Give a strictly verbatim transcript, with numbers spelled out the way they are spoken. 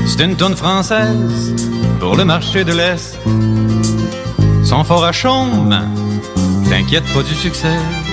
C'est une tourne française pour le marché de l'Est. Son fort à chaume, t'inquiète pas du succès.